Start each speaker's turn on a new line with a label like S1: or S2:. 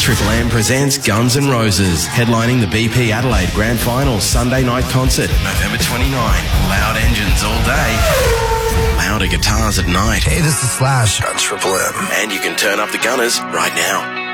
S1: Triple M presents Guns N' Roses, headlining the BP Adelaide Grand Final Sunday night concert, November 29. Loud engines all day, louder guitars at night.
S2: Hey, this is Slash on Triple M.
S1: And you can turn up the Gunners right now.